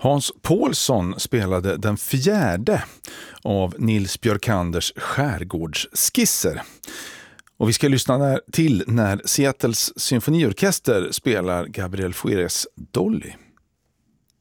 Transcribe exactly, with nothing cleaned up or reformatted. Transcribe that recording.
Hans Paulsson spelade den fjärde av Nils Björkanders skärgårdsskisser. Och vi ska lyssna där till när Seattles symfoniorkester spelar Gabriel Faurés Dolly.